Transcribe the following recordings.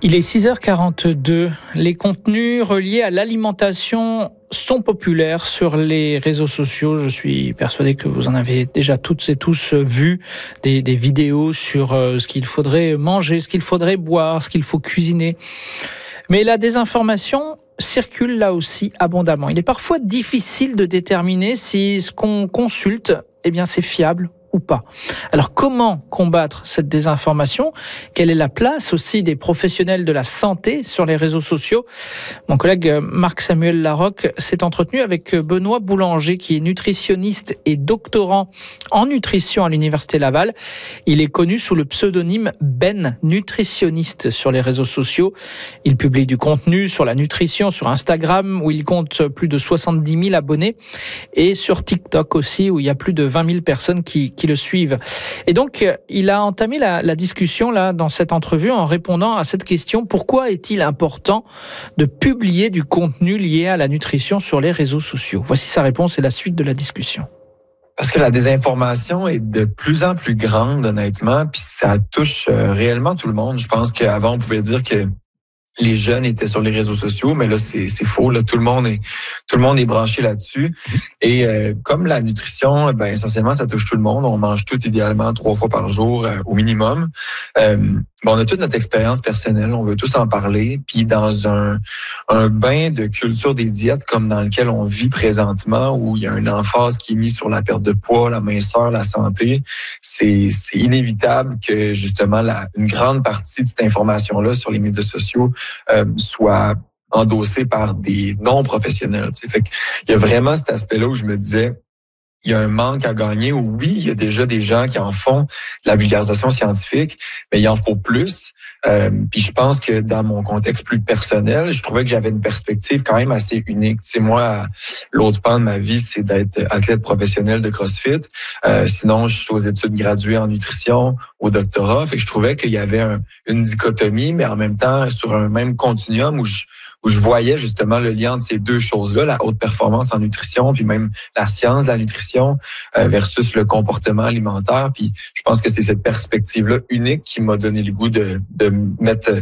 Il est 6h42. Les contenus reliés à l'alimentation sont populaires sur les réseaux sociaux. Je suis persuadé que vous en avez déjà toutes et tous vu des vidéos sur ce qu'il faudrait manger, ce qu'il faudrait boire, ce qu'il faut cuisiner. Mais la désinformation circule là aussi abondamment. Il est parfois difficile de déterminer si ce qu'on consulte, c'est fiable ou pas. Alors comment combattre cette désinformation ? Quelle est la place aussi des professionnels de la santé sur les réseaux sociaux ? Mon collègue Marc-Samuel Larocque s'est entretenu avec Benoît Boulanger, qui est nutritionniste et doctorant en nutrition à l'Université Laval. Il est connu sous le pseudonyme Ben, nutritionniste sur les réseaux sociaux. Il publie du contenu sur la nutrition sur Instagram, où il compte plus de 70 000 abonnés, et sur TikTok aussi, où il y a plus de 20 000 personnes qui le suivent. Et donc, il a entamé la discussion là dans cette entrevue en répondant à cette question: pourquoi est-il important de publier du contenu lié à la nutrition sur les réseaux sociaux ? Voici sa réponse et la suite de la discussion. Parce que la désinformation est de plus en plus grande, honnêtement, puis ça touche réellement tout le monde. Je pense qu'avant, on pouvait dire que les jeunes étaient sur les réseaux sociaux, mais là, c'est faux. Là, tout le monde est branché là-dessus. Et comme la nutrition, essentiellement, ça touche tout le monde. On mange tout idéalement 3 fois par jour au minimum. On a toute notre expérience personnelle. On veut tous en parler. Puis dans un bain de culture des diètes comme dans lequel on vit présentement, où il y a une emphase qui est mise sur la perte de poids, la minceur, la santé, c'est inévitable que justement une grande partie de cette information-là sur les médias sociaux soit endossée par des non-professionnels. T'sais. Fait qu'il y a vraiment cet aspect-là où je me disais, il y a un manque à gagner. Oui, il y a déjà des gens qui en font de la vulgarisation scientifique, mais il en faut plus. Puis je pense que dans mon contexte plus personnel, je trouvais que j'avais une perspective quand même assez unique. Tu sais, moi, l'autre pan de ma vie, c'est d'être athlète professionnel de CrossFit. Sinon, je suis aux études graduées en nutrition, au doctorat. Fait que je trouvais qu'il y avait une dichotomie, mais en même temps sur un même continuum où je voyais justement le lien entre ces deux choses-là, la haute performance en nutrition, puis même la science de la nutrition versus le comportement alimentaire. Puis je pense que c'est cette perspective-là unique qui m'a donné le goût de mettre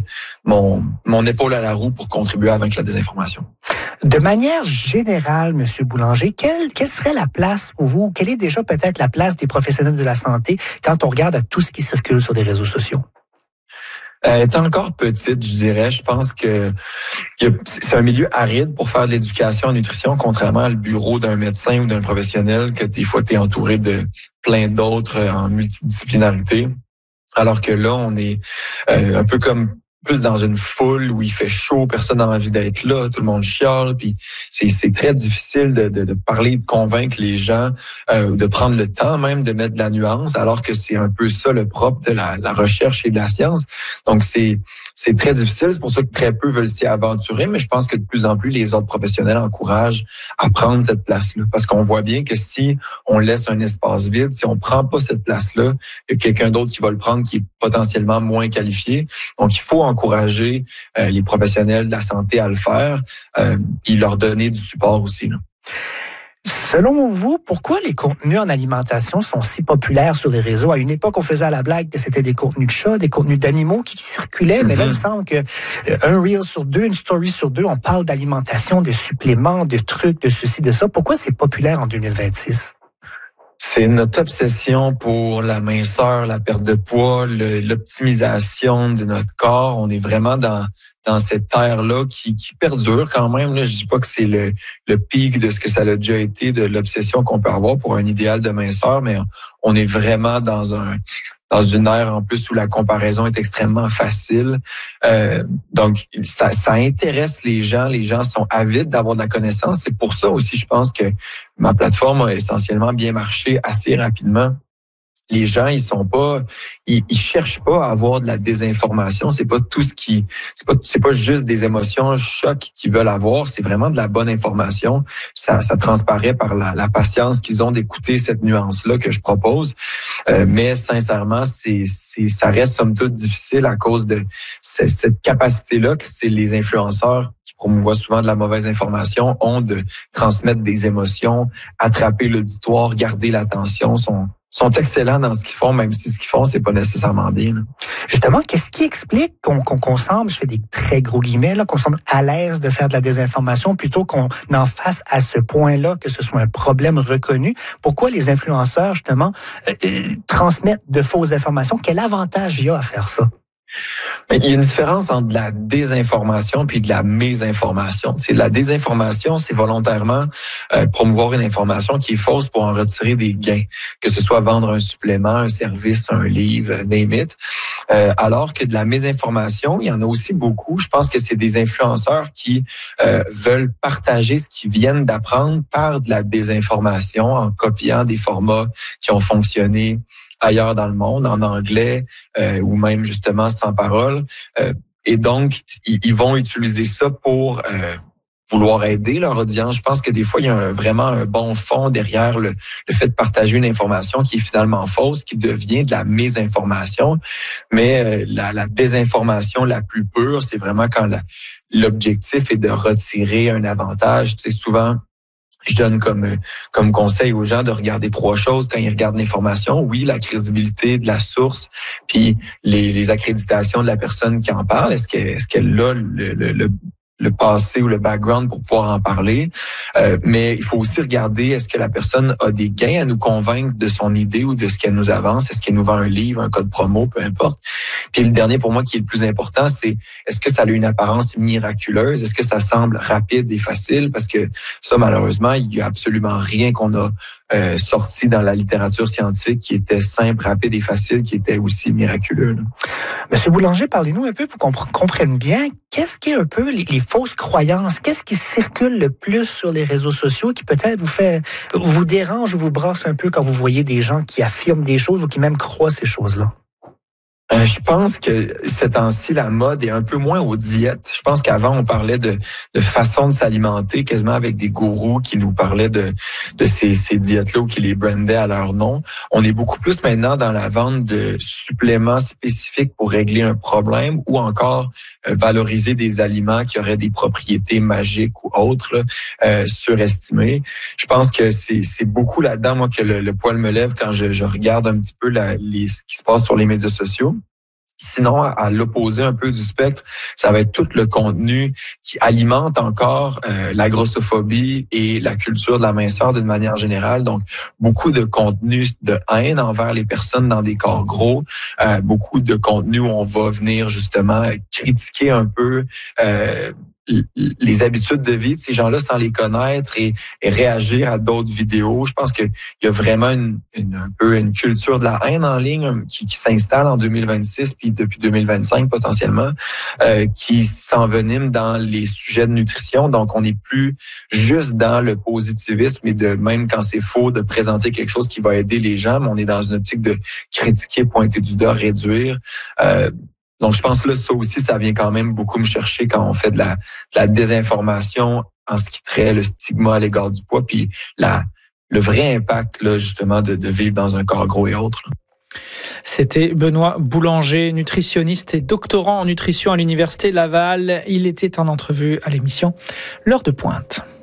mon épaule à la roue pour contribuer à vaincre la désinformation. De manière générale, Monsieur Boulanger, quelle serait la place pour vous? Quelle est déjà peut-être la place des professionnels de la santé quand on regarde à tout ce qui circule sur les réseaux sociaux? Elle est encore petite, je dirais. Je pense que c'est un milieu aride pour faire de l'éducation en nutrition, contrairement à le bureau d'un médecin ou d'un professionnel, que des fois, tu es entouré de plein d'autres en multidisciplinarité. Alors que là, on est un peu comme plus dans une foule où il fait chaud, personne n'a envie d'être là, tout le monde chiale, puis c'est très difficile de parler, de convaincre les gens, de prendre le temps même de mettre de la nuance, alors que c'est un peu ça le propre de la recherche et de la science. Donc c'est très difficile, c'est pour ça que très peu veulent s'y aventurer, mais je pense que de plus en plus les autres professionnels encouragent à prendre cette place-là, parce qu'on voit bien que si on laisse un espace vide, si on prend pas cette place-là, il y a quelqu'un d'autre qui va le prendre qui est potentiellement moins qualifié. Donc il faut encourager les professionnels de la santé à le faire, puis leur donner du support aussi. Là. Selon vous, pourquoi les contenus en alimentation sont si populaires sur les réseaux? À une époque, on faisait la blague que c'était des contenus de chats, des contenus d'animaux qui circulaient, mais là, il me semble que un reel sur deux, une story sur deux, on parle d'alimentation, de suppléments, de trucs, de ceci, de ça. Pourquoi c'est populaire en 2026? C'est notre obsession pour la minceur, la perte de poids, l'optimisation de notre corps. On est vraiment dans cette ère-là qui perdure quand même. Là, je dis pas que c'est le pic de ce que ça a déjà été, de l'obsession qu'on peut avoir pour un idéal de minceur, mais on est vraiment dans une ère en plus où la comparaison est extrêmement facile. Donc, ça intéresse les gens. Les gens sont avides d'avoir de la connaissance. C'est pour ça aussi, je pense que ma plateforme a essentiellement bien marché assez rapidement. Les gens, ils cherchent pas à avoir de la désinformation. C'est pas tout c'est pas juste des émotions chocs qu'ils veulent avoir. C'est vraiment de la bonne information. Ça transparaît par la patience qu'ils ont d'écouter cette nuance-là que je propose. Mais sincèrement, ça reste somme toute difficile à cause de cette capacité-là que c'est les influenceurs qui promouvoient souvent de la mauvaise information ont de transmettre des émotions, attraper l'auditoire, garder l'attention, sont sont excellents dans ce qu'ils font, même si ce qu'ils font, c'est pas nécessairement bien. Là. Justement, qu'est-ce qui explique qu'on semble, je fais des très gros guillemets, là, qu'on semble à l'aise de faire de la désinformation plutôt qu'on en fasse à ce point-là, que ce soit un problème reconnu? Pourquoi les influenceurs, justement, transmettent de fausses informations? Quel avantage il y a à faire ça? Il y a une différence entre de la désinformation puis de la mésinformation. C'est la désinformation, c'est volontairement promouvoir une information qui est fausse pour en retirer des gains, que ce soit vendre un supplément, un service, un livre, name it. Alors que de la mésinformation, il y en a aussi beaucoup. Je pense que c'est des influenceurs qui veulent partager ce qu'ils viennent d'apprendre par de la désinformation en copiant des formats qui ont fonctionné ailleurs dans le monde, en anglais ou même justement sans parole. Et donc, ils vont utiliser ça pour vouloir aider leur audience. Je pense que des fois, il y a vraiment un bon fond derrière le fait de partager une information qui est finalement fausse, qui devient de la mésinformation. Mais la désinformation la plus pure, c'est vraiment quand l'objectif est de retirer un avantage. Tu sais, souvent, je donne comme conseil aux gens de regarder 3 choses quand ils regardent l'information. Oui, la crédibilité de la source, puis les accréditations de la personne qui en parle. Est-ce qu'elle a le passé ou le background pour pouvoir en parler. Mais il faut aussi regarder, est-ce que la personne a des gains à nous convaincre de son idée ou de ce qu'elle nous avance? Est-ce qu'elle nous vend un livre, un code promo, peu importe. Puis le dernier pour moi qui est le plus important, c'est est-ce que ça a une apparence miraculeuse? Est-ce que ça semble rapide et facile? Parce que ça, malheureusement, il y a absolument rien qu'on a sorti dans la littérature scientifique qui était simple, rapide et facile, qui était aussi miraculeux. Là. Monsieur Boulanger, parlez-nous un peu pour qu'on comprenne bien qu'est-ce qui est un peu les fausses croyances. Qu'est-ce qui circule le plus sur les réseaux sociaux qui peut-être vous dérange ou vous brasse un peu quand vous voyez des gens qui affirment des choses ou qui même croient ces choses-là? Je pense que ces temps-ci, la mode est un peu moins aux diètes. Je pense qu'avant, on parlait de façon de s'alimenter, quasiment avec des gourous qui nous parlaient de ces diètes-là ou qui les brandaient à leur nom. On est beaucoup plus maintenant dans la vente de suppléments spécifiques pour régler un problème ou encore valoriser des aliments qui auraient des propriétés magiques ou autres, là, surestimées. Je pense que c'est beaucoup là-dedans, moi, que le poil me lève quand je regarde un petit peu ce qui se passe sur les médias sociaux. Sinon, à l'opposé un peu du spectre, ça va être tout le contenu qui alimente encore la grossophobie et la culture de la minceur d'une manière générale. Donc, beaucoup de contenu de haine envers les personnes dans des corps gros, beaucoup de contenu où on va venir justement critiquer un peu les habitudes de vie de ces gens-là sans les connaître et réagir à d'autres vidéos. Je pense qu'il y a vraiment un peu une culture de la haine en ligne qui s'installe en 2026 puis depuis 2025 potentiellement, qui s'envenime dans les sujets de nutrition. Donc, on n'est plus juste dans le positivisme et de même quand c'est faux de présenter quelque chose qui va aider les gens, mais on est dans une optique de critiquer, pointer du doigt, réduire. Donc, je pense que là, ça aussi, ça vient quand même beaucoup me chercher quand on fait de la désinformation en ce qui traite le stigma à l'égard du poids, puis le vrai impact, là, justement, de vivre dans un corps gros et autres. Là. C'était Benoît Boulanger, nutritionniste et doctorant en nutrition à l'Université Laval. Il était en entrevue à l'émission L'heure de pointe.